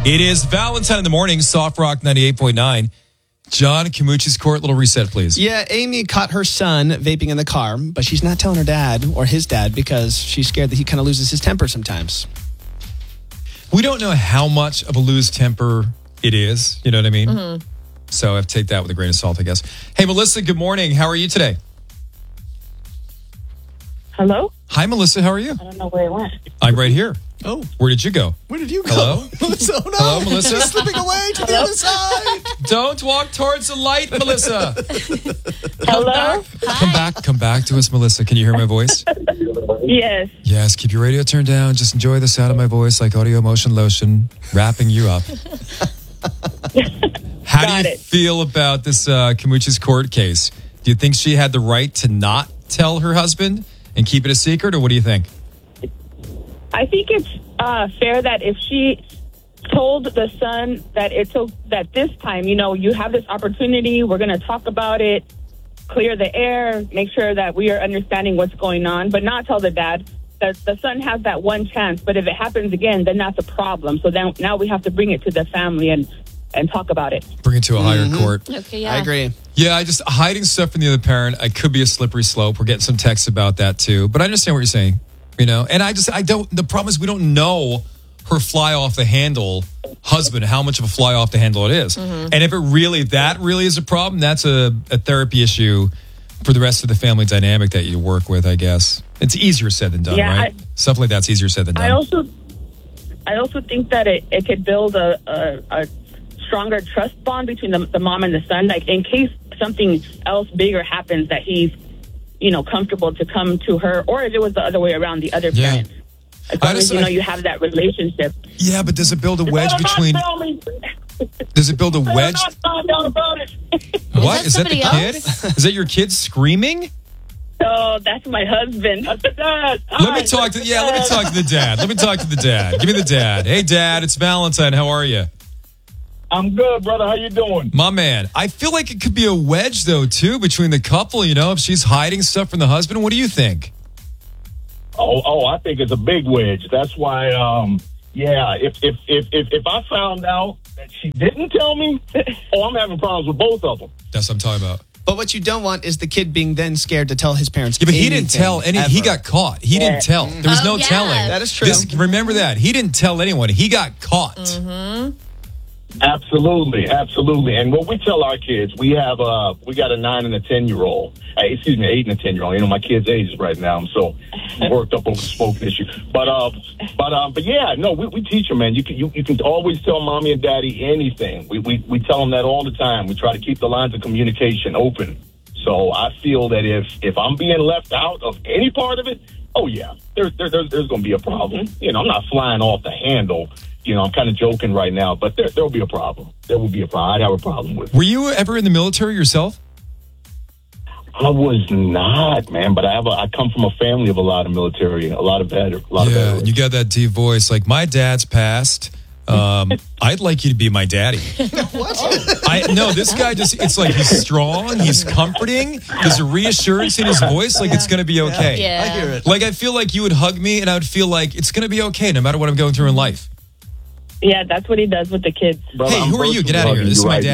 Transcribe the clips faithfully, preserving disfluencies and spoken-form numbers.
It is Valentine in the morning, Soft Rock ninety-eight point nine. John, Camucci's Court, little reset, please. Yeah, Amy caught her son vaping in the car, but she's not telling her dad or his dad because she's scared that he kind of loses his temper sometimes. We don't know how much of a lose temper it is. You know what I mean? Mm-hmm. So I have to take that with a grain of salt, I guess. Hey, Melissa, good morning. How are you today? Hello? Hi, Melissa. How are you? I don't know where it went. I'm right here. Oh. Where did you go? Where did you go? Hello? Melissa, oh no. Hello, Melissa? She's slipping away to the other side. Don't walk towards the light, Melissa. Hello? Back. Come back. Come back to us, Melissa. Can you hear my voice? Yes. Yes. Keep your radio turned down. Just enjoy the sound of my voice like audio motion lotion, wrapping you up. How Got do you it. feel about this uh, Camucci's Court case? Do you think she had the right to not tell her husband and keep it a secret, or what do you think? I think it's uh, fair that if she told the son that it's so that this time, you know, you have this opportunity, we're going to talk about it, clear the air, make sure that we are understanding what's going on, but not tell the dad that the son has that one chance. But if it happens again, then that's a problem. So then now we have to bring it to the family and, and talk about it. Bring it to a higher court. Okay, yeah. I agree. Yeah, I just hiding stuff from the other parent. I could be a slippery slope. We're getting some texts about that too, but I understand what you're saying. You know, and I just I don't. The problem is we don't know her fly off the handle husband, how much of a fly off the handle it is. Mm-hmm. And if it really that really is a problem, that's a, a therapy issue for the rest of the family dynamic that you work with. I guess it's easier said than done, Yeah, right? I- Stuff like that's easier said than done. I also, I also think that it, it could build a, a, a stronger trust bond between the, the mom and the son. Like in case something else bigger happens, that he's, you know, comfortable to come to her, or if it was the other way around, the other Yeah. parent. As long I as just- you know you have that relationship. yeah, but does it build a wedge Better not between? tell me. Does it build a Better wedge? not find out about it. What that is that? The somebody kid? else? Is that your kid screaming? Oh, that's my husband. That's the dad. Let me talk to yeah. Let me talk to the dad. Let me talk to the dad. Give me the dad. Hey, Dad, it's Valentine. How are you? I'm good, brother. How you doing? My man, I feel like it could be a wedge, though, too, between the couple. You know, if she's hiding stuff from the husband, what do you think? Oh, oh, I think it's a big wedge. That's why, um, yeah, if if if if, if I found out that she didn't tell me, oh, I'm having problems with both of them. That's what I'm talking about. But what you don't want is the kid being then scared to tell his parents. Yeah, but he didn't anything, tell any. He ever. got caught. He didn't tell. There was Oh, no yeah. telling. That is true. This, remember that. He didn't tell anyone. He got caught. Mm-hmm. Absolutely, absolutely. And what we tell our kids, we have uh, we got a nine and a ten year old. Uh, excuse me, eight and a ten year old. You know, my kids' ages right now. I'm so worked up over the spoken issue. But uh, but um, but yeah, no, we, we teach them, man. You can you, you can always tell mommy and daddy anything. We, we we tell them that all the time. We try to keep the lines of communication open. So I feel that if if I'm being left out of any part of it, oh yeah, there, there, there's there's going to be a problem. You know, I'm not flying off the handle. You know, I'm kind of joking right now, but there there'll be a problem. There will be a problem. I'd have a problem with it. Were you ever in the military yourself? I was not, man, but I have a, I come from a family of a lot of military, a lot of veterans, a lot of Yeah, veterans. you got that deep voice. Like, my dad's passed. Um, I'd like you to be my daddy. What? I no, this guy just, it's like he's strong, he's comforting, there's a reassurance in his voice, like it's going to be okay. Yeah. I hear it. Like, I feel like you would hug me and I would feel like it's going to be okay no matter what I'm going through in life. Yeah, that's what he does with the kids. Brother, Hey, I'm who are you? Get virtually out of here. This is my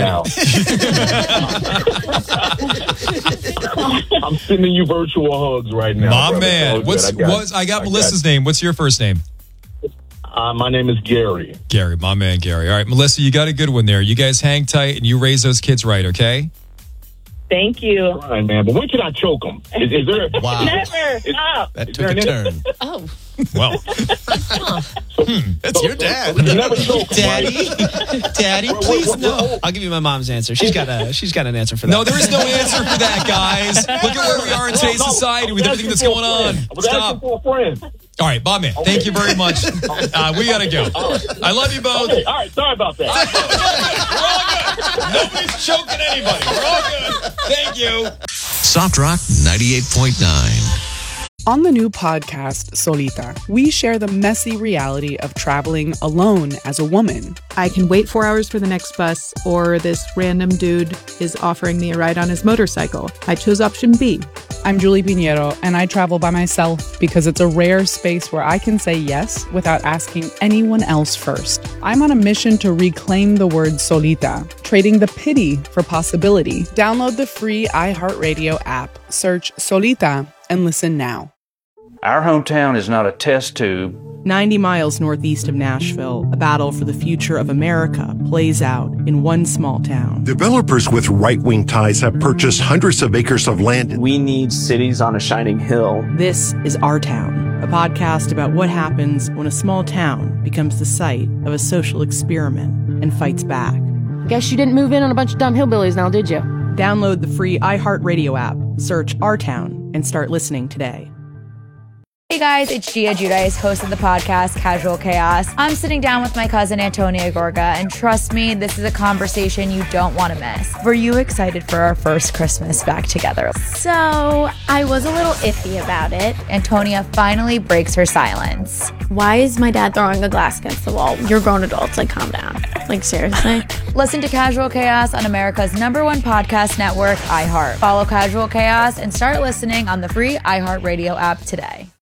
hugging you right now. I'm sending you virtual hugs right now. My brother. man, All what's good. I got, what's I got I Melissa's name. What's your first name? Uh, my name is Gary. Gary, my man Gary. All right, Melissa, you got a good one there. You guys hang tight and you raise those kids right, okay? Thank you. All right, man. But when can I choke them? Is, is there? Wow. Never stop. That Is took a there an- turn. Oh. Well, That's your dad. You never choke 'em, Daddy, right? Daddy, Wait, wait, please wait, no. wait. I'll give you my mom's answer. She's got a she's got an answer for that. no, there is no answer for that, guys. Look at where we are in today's No, no, society I with was everything that's asking going for a on. friend. I was asking Stop. for a friend. All right, my man. Thank you very much. Uh, we gotta go. I love you both. Okay, all right. Sorry about that. We're all good. Nobody's choking anybody. We're all good. Thank you. Soft Rock ninety-eight point nine. On the new podcast, Solita, we share the messy reality of traveling alone as a woman. I can wait four hours for the next bus, or this random dude is offering me a ride on his motorcycle. I chose option B. I'm Julie Pinheiro, and I travel by myself because it's a rare space where I can say yes without asking anyone else first. I'm on a mission to reclaim the word solita, trading the pity for possibility. Download the free iHeartRadio app, search Solita, and listen now. Our hometown is not a test tube. ninety miles northeast of Nashville, a battle for the future of America plays out in one small town. Developers with right-wing ties have purchased hundreds of acres of land. We need cities on a shining hill. This is Our Town, a podcast about what happens when a small town becomes the site of a social experiment and fights back. Guess you didn't move in on a bunch of dumb hillbillies now, did you? Download the free iHeartRadio app, search Our Town, and start listening today. Hey guys, it's Gia Giudice, host of the podcast Casual Chaos. I'm sitting down with my cousin Antonia Gorga, and trust me, this is a conversation you don't want to miss. Were you excited for our first Christmas back together? So, I was a little iffy about it. Antonia finally breaks her silence. Why is my dad throwing a glass against the wall? You're grown adults, like calm down. Like seriously? Listen to Casual Chaos on America's number one podcast network, iHeart. Follow Casual Chaos and start listening on the free iHeartRadio app today.